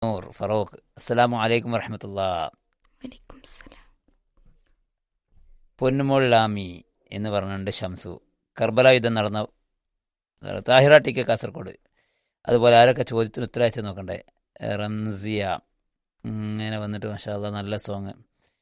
നൂർ ഫറൂഖ്. അസ്സലാമു അലൈക്കും വറഹ്മത്തുള്ളാ. വലൈക്കും സലാം. പൊന്നുമോൾ ലാമി എന്ന് പറഞ്ഞുകൊണ്ട് ഷംസു. കർബല യുദ്ധം നടന്ന താഹിറ ടി കെ കാസർഗോഡ്. അതുപോലെ ആരൊക്കെ ചോദ്യത്തിന് ഉത്തരവായിച്ച് നോക്കണ്ടേ. റംസിയ ഇങ്ങനെ വന്നിട്ട് മാഷാ അല്ലാ നല്ല സോങ്.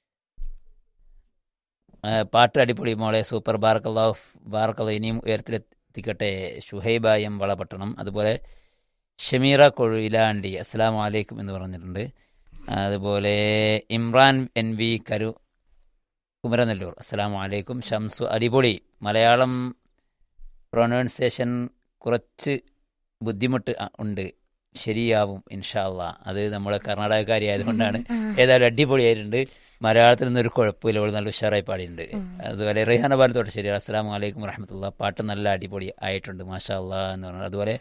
പാട്ട് അടിപൊളി മോളെ, സൂപ്പർ, ബാറക്കല്ലാഹു ഇനിയും ഉയരത്തിലെത്തിക്കട്ടെ. ഷുഹൈബ എം വളപട്ടണം. അതുപോലെ ഷമീറ കൊയിലാണ്ടി അസ്സലാമു അലൈക്കും എന്ന് പറഞ്ഞിട്ടുണ്ട്. അതുപോലെ ഇമ്രാൻ എൻ വി കുമരനെല്ലൂർ അസ്സലാമു അലൈക്കും. ഷംസു അടിപൊളി, മലയാളം പ്രൊനൗൺസിയേഷൻ കുറച്ച് ബുദ്ധിമുട്ട് ഉണ്ട്, ശരിയാവും ഇൻഷാ അള്ളാ. അത് നമ്മൾ കർണാടകക്കാരി ആയതുകൊണ്ടാണ്. ഏതായാലും അടിപൊളിയായിട്ടുണ്ട്. മലയാളത്തിൽ നിന്നൊരു കുഴപ്പമില്ല, അവൾ നല്ല ഉഷാറായി പാടിയിട്ടുണ്ട്. അതുപോലെ റിഹാന ബാലത്തോട്ട് ശരി. അസ്സലാമു അലൈക്കും വറഹ്മത്തുള്ളാ. പാട്ട് നല്ല അടിപൊളി ആയിട്ടുണ്ട് മാഷാ അള്ളാ എന്ന് പറഞ്ഞു. അതുപോലെ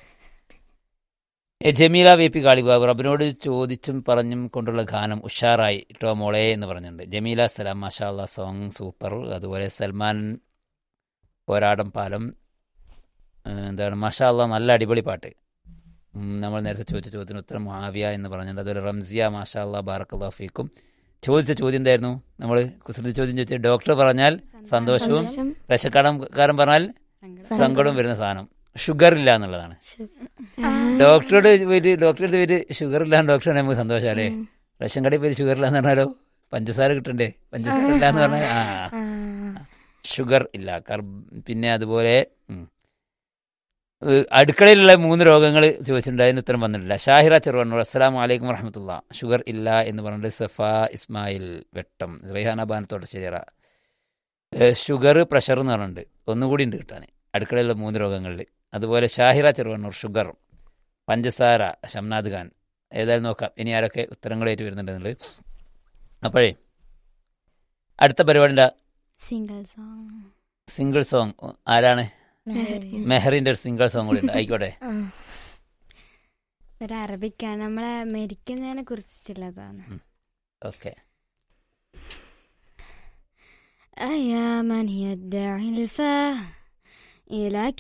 ജമീല വി പി കാളികാവ് റബ്ബിനോട് ചോദിച്ചും പറഞ്ഞും കൊണ്ടുള്ള ഗാനം ഉഷാറായി ഇട്ടോ മോളെ എന്ന് പറഞ്ഞിട്ടുണ്ട്. ജമീല സലാം മാഷാ അള്ളാ സോങ് സൂപ്പർ. അതുപോലെ സൽമാൻ പോരാടം പാലം എന്താണ് മാഷാ അള്ളാ നല്ല അടിപൊളി പാട്ട്. നമ്മൾ നേരത്തെ ചോദിച്ച ചോദ്യത്തിന് ഉത്തരം ആവിയ എന്ന് പറഞ്ഞിട്ടുണ്ട്. അതുപോലെ റംസിയ മാഷാ അള്ളാ ബാറക്കല്ലാഹു ഫീക്കും. ചോദിച്ച ചോദ്യം എന്തായിരുന്നു? നമ്മൾ കുസൃതി ചോദ്യം ചോദിച്ചത് ഡോക്ടർ പറഞ്ഞാൽ സന്തോഷവും റേഷൻകാരൻ പറഞ്ഞാൽ സങ്കടവും വരുന്ന സാധനം ഷുഗർ ഇല്ല എന്നുള്ളതാണ്. ഡോക്ടറുടെ പേര് ഷുഗർ ഇല്ലാന്ന് ഡോക്ടറാണ് നമുക്ക് സന്തോഷം അല്ലേ. റേഷൻ കടയിൽ പേര് ഷുഗർ ഇല്ലാന്ന് പറഞ്ഞാലോ പഞ്ചസാര കിട്ടണ്ടേ, പഞ്ചസാര ഇല്ലാന്ന് പറഞ്ഞാൽ ഷുഗർ ഇല്ല. പിന്നെ അതുപോലെ അടുക്കളയിലുള്ള 3 രോഗങ്ങൾ ചോദിച്ചിട്ടുണ്ട്, അതിന് ഉത്തരം വന്നിട്ടില്ല. ഷാഹിറ ചെറുവണ്ണൂർ അസ്സലാമു അലൈക്കും വറഹ്മത്തുള്ളാ. ഷുഗർ ഇല്ല എന്ന് പറഞ്ഞിട്ട് സഫ ഇസ്മായിൽ വെട്ടം. റെഹാന ബാനത്തോട്ട് ശരിയറ. ഷുഗർ പ്രഷർ എന്ന് പറഞ്ഞിട്ടുണ്ട്, ഒന്നുകൂടി ഉണ്ട് കിട്ടാൻ അടുക്കളയിലുള്ള 3 രോഗങ്ങളിൽ. അതുപോലെ ഷാഹിറ ചെറുവണ്ണൂർ ഷുഗർ, പഞ്ചസാര ഷംനാദ് ഖാൻ. ഏതായാലും നോക്കാം ഇനി ആരൊക്കെ ഉത്തരങ്ങളായിട്ട് വരുന്നുണ്ടെന്നുള്ളത്. അപ്പോഴേ അടുത്ത പരിപാടിൻ്റെ സിംഗിൾ സോങ് ആരാണ്? മെഹറിന്റെ ഒരു സിംഗിൾ സോങ് കൂടി ഉണ്ട്. ആയിക്കോട്ടെ. ഒരു അറബിക്കാണ്, നമ്മളെ മരിക്കുന്നതിനെ കുറിച്ചിട്ടുള്ളതാണ്. ഓക്കെ. أيا من يدعي الفاه إلى